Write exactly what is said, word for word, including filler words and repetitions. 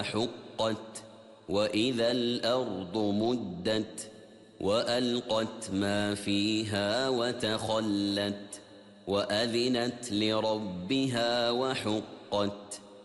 وحقت وإذا الأرض مدت وألقت ما فيها وتخلت وأذنت لربها وحقت